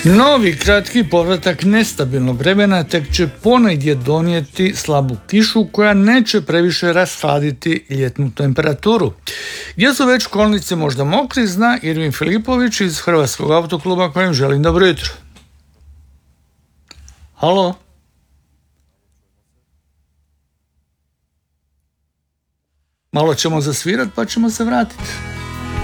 Novi kratki povratak nestabilnog vremena tek će ponegdje donijeti slabu kišu koja neće previše rashladiti ljetnu temperaturu. Gdje su već kolnice možda mokri, zna Irvin Filipović iz Hrvatskog autokluba kojem želim dobro jutro. Halo? Malo ćemo zasvirati pa ćemo se vratiti.